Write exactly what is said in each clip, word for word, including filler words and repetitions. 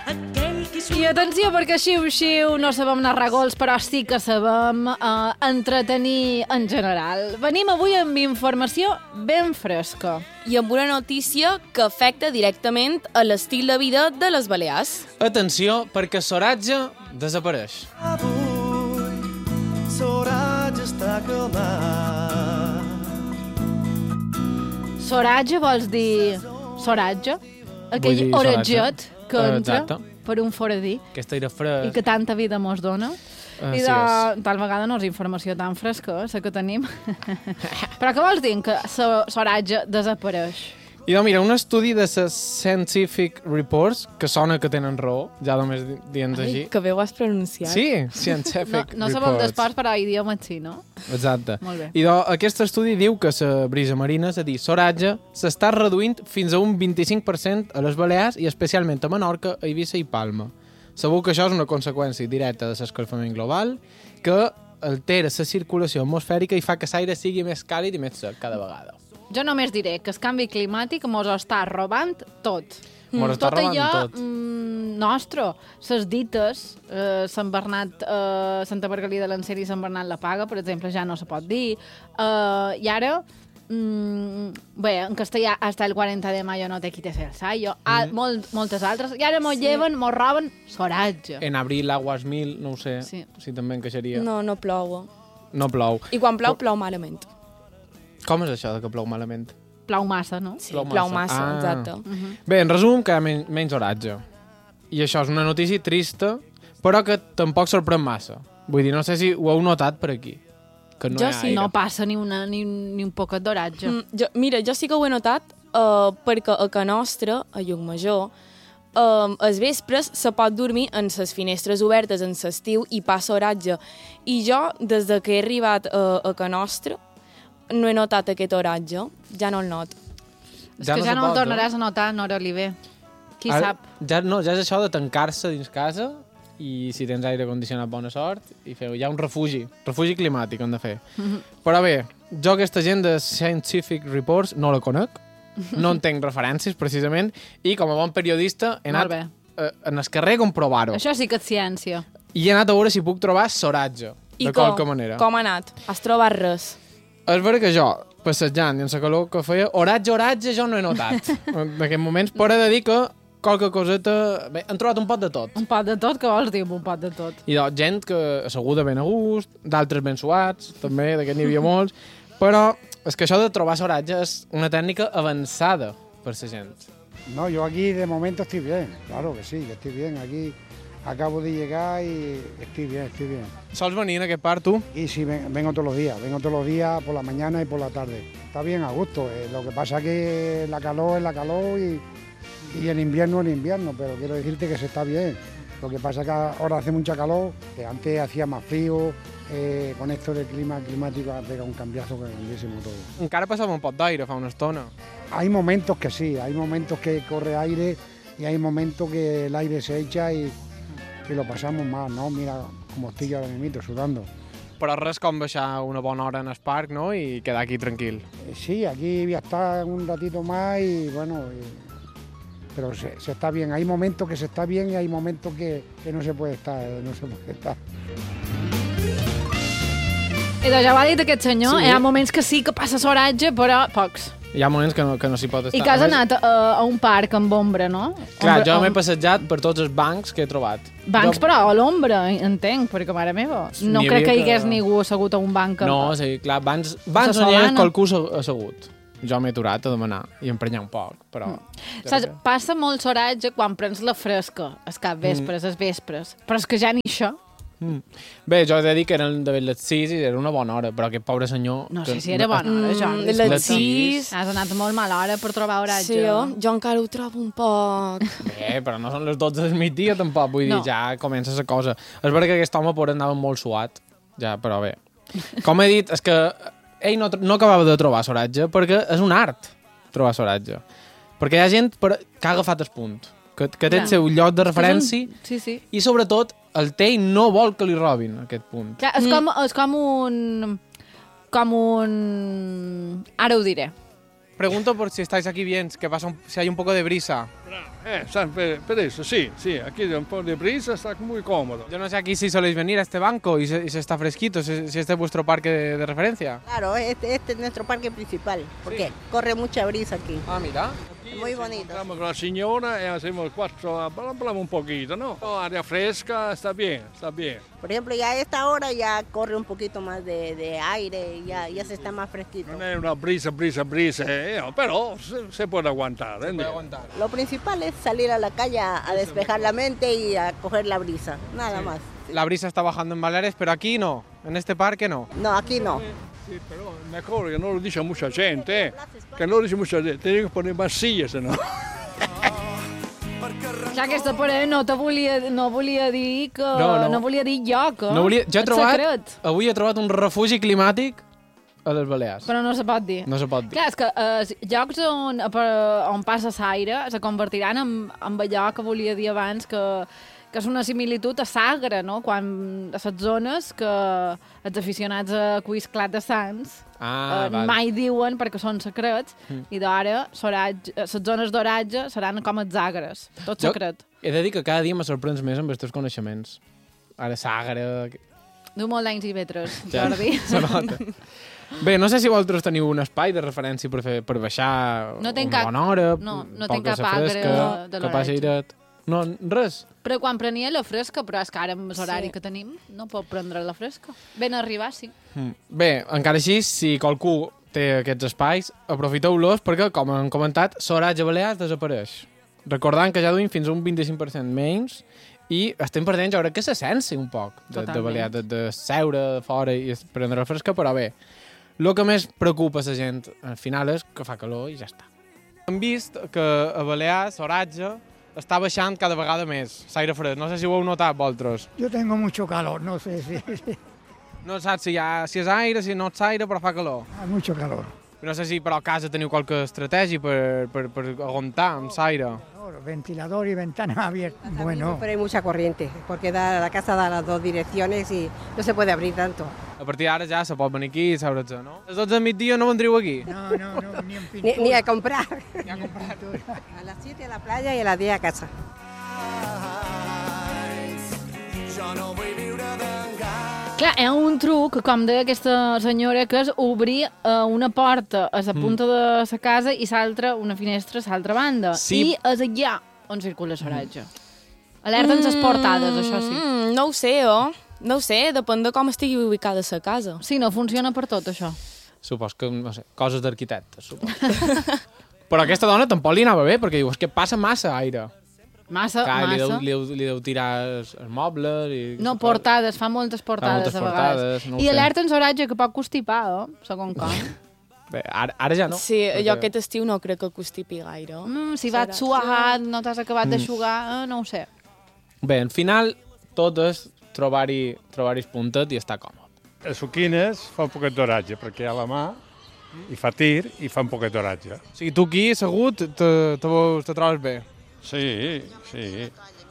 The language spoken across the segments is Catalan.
I atenció, perquè xiu-xiu no sabem narrar gols, però sí que sabem eh, entretenir en general. Venim avui amb informació ben fresca. I amb una notícia que afecta directament a l'estil de vida de les Balears. Atenció, perquè Soratge desapareix. Avui Soratge està calmat. Soratge vols dir soratge? Aquell dir oratget soratge. que entra Exacte. per un foradí Aquest aire fresc. i que tanta vida mos dona. I Així de és. tal vegada no és informació tan fresca, la que tenim. Però què vols dir que so, soratge desapareix? I doncs, mira, un estudi de les Scientific Reports, que sona que tenen raó, ja només di- dient així. Que bé ho has pronunciat. Sí, Scientific No, no sabem Reports. d'esports, però idiomes sí, no? Exacte. Molt bé. I doncs, aquest estudi diu que la brisa marina, és a dir, Soratge, s'està reduint fins a un vint-i-cinc per cent a les Balears i especialment a Menorca, a Eivissa i Palma. Segur que això és una conseqüència directa de l'escalfament global que altera la circulació atmosfèrica i fa que l'aire sigui més càlid i més sec cada vegada. Jo només diré que el canvi climàtic mos està robant tot. Mos està tot robant allò tot. mm, nostre. Ses dites, eh, Sant Bernat, eh, Santa Margalida de l'Encer i Sant Bernat la Paga, per exemple, ja no se pot dir. Eh, I ara, mm, bé, en castellà hasta el quaranta de mayo no te quites el sayo. Ah, Mm. molt, moltes altres. I ara mos sí. lleven, mos roben soratge. En abril, aguas mil, no ho sé, Sí. si també encaixaria. No, no plou. No plou. I quan plou, plou malament. Com és això de que plou malament? Plau massa, no? Sí, Plou plou massa. massa, Ah. exacte. Bé, en resum, que hi ha men menys oratge. I això és una notícia trista, però que tampoc sorprèn massa. Vull dir, no sé si ho heu notat per aquí. Que no Jo hi ha sí. aire. No passa ni, una, ni, un- ni un poquet d'oratge. Mm, jo, mira, jo sí que ho he notat uh, perquè a Can Nostra, a Llucmajor, um, als vespres se pot dormir en les finestres obertes en l'estiu i passa oratge. I jo, des de que he arribat uh, a Can Nostra, no he notat aquest oratge. Ja no el not. És Ja que no ja se no el pot, tornaràs a notar, Nora Oliver. Qui Ara, sap? Ja, no, ja és això de tancar-se dins casa i si tens aire condicionat, bona sort, i feu ja un refugi, refugi climàtic han de fer. Però bé, jo aquesta gent de Scientific Reports no la conec, no entenc referències precisament, i com a bon periodista he Molt anat bé. eh, en el carrer a comprovar-ho. Això sí que és ciència. I he anat a veure si puc trobar soratge, I de com, qualque manera. com ha anat? Has trobat res? És vera que jo, passejant i en la calor que feia, oratge, oratge, jo no he notat en aquests moments, però he de dir que qualque coseta... Bé, han trobat un pot de tot. Un pot de tot, què vols dir amb un pot de tot? I doncs, gent que asseguda ben a gust, d'altres ben suats, també, d'aquest n'hi havia molts, però és que això de trobar soratge és una tècnica avançada per la gent. No, yo aquí de momento estoy bien, claro que sí, que estoy bien. Aquí acabo de llegar y estoy bien, estoy bien. Sols venir en aquest part, tu? Y sí, ven- vengo todos los días, vengo todos los días por la mañana y por la tarde. Está bien a gusto, eh, lo que pasa que la calor es la calor y, y el invierno es el invierno, pero quiero decirte que se está bien. Lo que pasa que ahora hace mucha calor, que antes hacía más frío, eh, con esto del clima climático ha pegado un cambiazo grandísimo todo. Encara passava un pot d'aire fa una estona. Hay momentos que sí, hay momentos que corre aire y hay momentos que el aire se echa y, y lo pasamos mal, ¿no? Mira como estoy yo ahora mismo sudando. Però res com baixar una bona hora en el parc, no?, i quedar aquí tranquil. Eh, Sí, aquí voy a estar un ratito más y bueno, y- pero se, se está bien. Hay momentos que se está bien y hay momentos que, que no se puede estar, eh, no se puede estar. I doncs ja ho ha dit aquest senyor, Sí. hi ha moments que sí que passa soratge, però pocs. Hi ha moments que no, que no s'hi pot estar. I que has A més, anat a, a un parc amb ombra, no? Clar, Ombra, jo om- m'he passejat per tots els bancs que he trobat. Bancs, jo... però a l'ombra, entenc, perquè mare meva. No N'hi crec que havia hi hagués que- ningú assegut a un banc. No, sí, clar, bancs, bancs La on hi ha solana. qualcú asse- assegut. Jo m'he aturat a demanar i emprenyar un poc, però... Mm. Saps, passa molt soratge quan prens la fresca, els cap vespres, els vespres. Però és que ja ni això. Mm. Bé, jo he de dir que eren de les sis i era una bona hora, però aquest pobre senyor... No que sé si era bona hora, Jordi. Mm, les les sis. sis... Has anat a molt mala hora per trobar oratge. Sí, jo, jo encara ho trobo un poc... Bé, però no són les dotze del migdia tampoc, vull dir, No. ja comença la cosa. És veritat que aquest home pobre andava molt suat, ja, però bé. Com he dit, és que ell no, no acabava de trobar soratge perquè és un art trobar soratge. Perquè hi ha gent per, que ha agafat el punt, que, que té el Clar. seu lloc de referència Un... Sí, sí. i sobretot el té i no vol que li robin aquest punt. Clar, és, com, és com un... Com un... Ara ho diré. pregunto por si estáis aquí bien, que pasa un- si hay un poco de brisa. Eh, sa- per, per eso, sí, sí, aquí hay un poco de brisa, está muy cómodo. Yo no sé aquí si soléis venir a este banco y se, y se está fresquito, si, si este es vuestro parque de, de referencia. Claro, este, este es nuestro parque principal, porque corre mucha brisa aquí. Ah, mira. Muy bonito. Estamos con la señora y hacemos cuatro, hablamos un poquito, ¿no? No, área fresca, está bien, está bien. Por ejemplo, ya a esta hora ya corre un poquito más de, de aire, ya, ya se está más fresquito. No es una brisa, brisa, brisa, eh, pero se, se puede aguantar. ¿eh? Lo principal es salir a la calle a, a despejar la mente y a coger la brisa, nada más. La brisa está bajando en Baleares, pero aquí no, en este parque no. No, aquí no. Sí, pero mejor que no lo dice mucha gente, eh, que no lo dice mucha gente, tienen que poner más sillas, ¿no? Ja, aquesta parella no te volia, no volia dir que... No, no. no volia dir lloc, eh? No volia, jo he És trobat, secret, avui he trobat un refugi climàtic a les Balears. però no se pot dir. No se pot dir. Clar, és que eh, llocs on, per, on passa l'aire se convertiran en, en allò que volia dir abans, que, que és una similitud a Sagra, no? Quan a les zones que els aficionats a Quisclat de Sants Ah, eh, val. mai diuen perquè són secrets, Mm. i d'ara les zones d'oratge seran com els agres, tot Jo secret. he de dir que cada dia me sorprens més amb els teus coneixements. Ara Sagra... Du molt d'anys i vetres, Ja, Jordi. se nota. Bé, no sé si vosaltres teniu un espai de referència per, fer, per baixar No tenc una cap- bona hora, no, no poca tenc cap sa agre fresca, de que passi l'oratge. airet. No, res. Però quan prenia la fresca, però és que ara amb l'horari Sí. que tenim no pot prendre la fresca. Ben arribar, sí. Mm. Bé, encara així, si qualcú té aquests espais, aprofiteu-los perquè, com hem comentat, l'oratge balears desapareix. Recordant que ja duim fins a un vint-i-cinc per cent menys i estem perdent, jo crec que l'essència un poc de, de Totalment. balear, de, de seure fora i prendre la fresca, però bé, el que més preocupa a la gent al final és que fa calor i ja està. Hem vist que a Balears l'oratge està baixant cada vegada més, l'aire fred. No sé si ho heu notat, vosaltres. Yo tengo mucho calor, no sé si No saps si, hi ha, si és aire, si no és aire, però fa calor. hay mucho calor. No sé si però a casa teniu qualque estratègia per, per, per aguantar amb l'aire. Calor, ventilador y ventana abierta. Bueno, Pero hay mucha corriente, porque da, la casa da las dos direcciones y no se puede abrir tanto. A partir d'ara ja se pot venir aquí i sabre's, no? A les dotze del migdia no vendríeu aquí? no, no, no, ni en Ni, pintura. ni a comprar. Ni a comprar. A las siete a la playa y a las diez a casa. Jo no vull viure d'engai. Clar, hi ha un truc, com deia aquesta senyora, que és obrir uh, una porta a la punta de la casa i l'altra, una finestra a l'altra banda. Sí. I és allà on circula l'oratge. Alerta'ns les portades, això sí. Mm, no ho sé, oh. No ho sé, depèn de com estigui ubicada la casa. Sí, no funciona per tot, això. Supos que, no sé, coses d'arquitectes, supos. Però aquesta dona tampoc li anava bé, perquè diu, és que passa massa aire. Massa, Clar, li deu, massa. li, deu, li deu tirar els, els mobles... I... No, portades, fa moltes portades moltes a vegades. portades, no ho I sé. alerta'ns oratge que pot constipar, eh? Segon com. Bé, ara, ara ja no. Sí, perquè- jo aquest estiu no crec que constipi gaire. Mm, si Serà- vas suat, no t'has acabat Mm. d'aixugar, eh? no ho sé. Bé, al final, tot és trobar-hi trobar puntet i estar còmode. Les suquines fa un poquet d'oratge, perquè a la mà i fa tir i fa un poquet d'oratge. O sigui, tu aquí, assegut, te, te, te trobes bé. Sí, sí.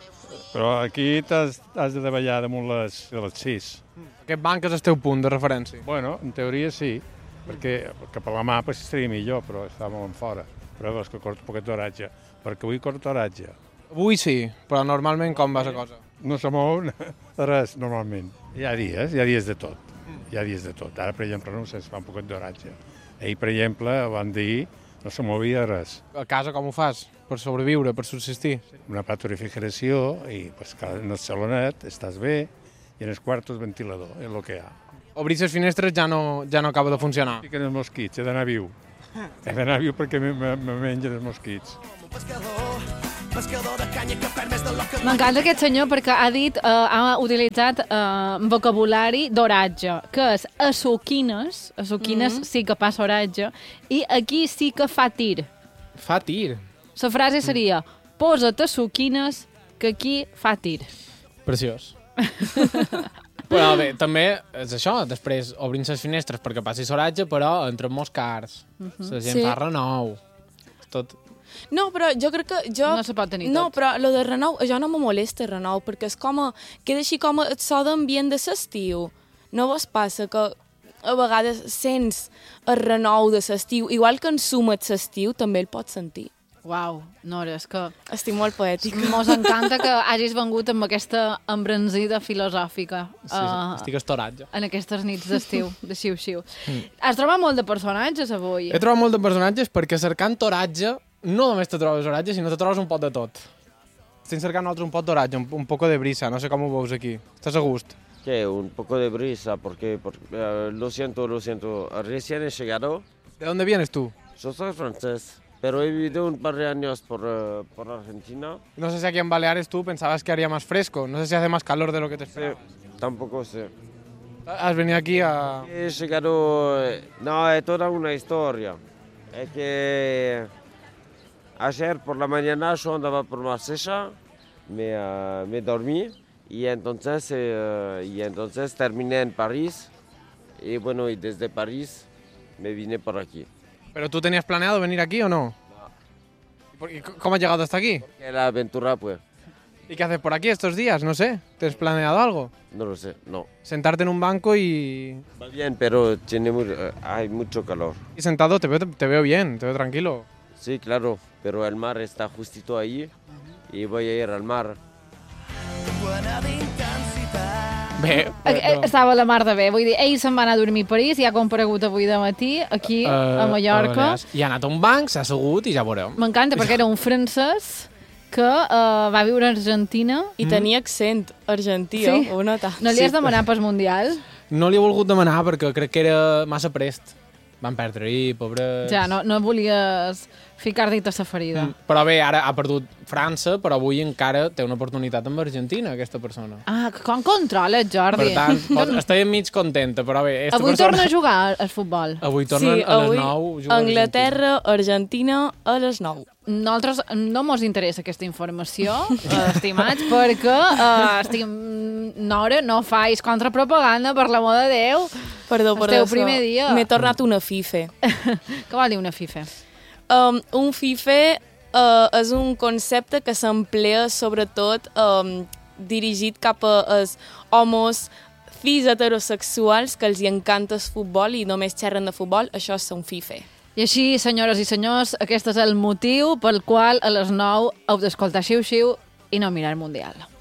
Però aquí t'has has de treballar damunt les, de les sis. Aquest banc és el teu punt de referència. Bueno, en teoria sí, perquè cap a la mà pues, seria millor, però està molt en fora. Però veus que corta un poquet d'oratge, perquè avui corta oratge. Avui sí, però normalment com va la cosa? No se mou res, normalment. Hi ha dies, hi ha dies de tot. Hi ha dies de tot. Ara, per exemple, no sé, es fa un poquet d'oratge. Ahir, per exemple, van dir no se movia res. A casa com ho fas? Per sobreviure, per subsistir? Una plata de refrigeració i pues, en el salonet estàs bé i en els quartos ventilador, és el que hi ha. Obrir les finestres ja no, ja no acaba de funcionar. Piquen els mosquits, he d'anar viu. He d'anar viu perquè me, me, me mengen els mosquits. Pescador, pescador de canya que perd més de lo que... M'encanta aquest senyor perquè ha dit, eh, ha utilitzat eh, vocabulari d'oratge, que és a suquines, a suquines sí que passa oratge, i aquí sí que fa tir. Fa tir. La frase seria, posa't a suquines, que aquí fa tir. Preciós. Però bé, també és això, després obrim les finestres perquè passi l'oratge, però entren molts cars, la gent Sí. fa renou, tot... No, però jo crec que jo... No se pot tenir no, tot. però lo de renou, jo no me molesta renou, perquè és com a... Queda així com a el so d'ambient de l'estiu. No vos passa que a vegades sents el renou de l'estiu, igual que en sumet l'estiu, també el pots sentir. Uau, Nora, és que... Estic molt poètica. Mos encanta que hagis vengut amb aquesta embranzida filosòfica Sí, uh, estic estoratge. en aquestes nits d'estiu, de xiu-xiu. Mm. Has trobat molt de personatges avui? He trobat molt de personatges perquè cercant oratge, no només te trobes oratge, sinó te trobes un pot de tot. Estic cercant nosaltres un pot d'oratge, un, un poco de brisa, no sé com ho veus aquí. Estàs a gust? ¿Qué? Un poco de brisa, porque, porque uh, lo siento, lo siento. Recién he llegado. ¿De dónde vienes tú? Yo soy francés, pero he vivido un par de años por, uh, por Argentina. No sé si aquí en Baleares tú pensabas que haría más fresco, no sé si hace más calor de lo que te esperabas. Tampoco sé. Has venido aquí a... He llegado... No, es toda una historia. Es que ayer por la mañana yo andaba por Marsella, me, uh, me dormí y entonces, eh, y entonces terminé en París y bueno, y desde París me vine por aquí. ¿Pero tú tenías planeado venir aquí o no? No. ¿Y cómo has llegado hasta aquí? Porque la aventura, pues, ¿Y qué haces por aquí estos días? No sé. ¿Te has planeado algo? no lo sé, no. Sentarte en un banco y... Va bien, pero tiene mu- eh, hay mucho calor. y sentado te veo, te veo bien, te veo tranquilo. Sí, claro, pero el mar está justito ahí y voy a ir al mar. Bé, Eh, eh, Estava a la mar de bé, vull dir, ell se'n va anar a dormir a París i ha comparegut avui de matí aquí Eh, a Mallorca. Balears. I ha anat a un banc, s'ha assegut i ja veurem. M'encanta perquè era un francès que uh, va viure a Argentina. I tenia accent argentí, Sí. ho nota. No li has demanat pas Mundial? No li he volgut demanar perquè crec que era massa prest. Van perdre-hi, pobres... Ja, no, no volies ficar dit a sa ferida. Mm. Però bé, ara ha perdut França, però avui encara té una oportunitat amb Argentina, aquesta persona. Ah, que com controles, Jordi? Per tant, pot, estic mig contenta, però bé... Esta Avui persona... torna a jugar al futbol. Avui tornen Sí, a les avui nou. juga Anglaterra, Argentina, a les nou. Nosaltres no mos interessa aquesta informació, eh, estimats, perquè eh, estim... Nora, no faig contrapropaganda, per l'amor de Déu. Perdó, El perdó. teu això. primer dia. M'he tornat una fife. Què vol dir una FIFA? Um, un fife uh, és un concepte que s'emplea sobretot um, dirigit cap a els homes cis heterosexuals que els hi encanta el futbol i només xerren de futbol, això és un fife. I així, senyores i senyors, aquest és el motiu pel qual a les nou heu d'escoltar Xiu Xiu i no mirar el Mundial.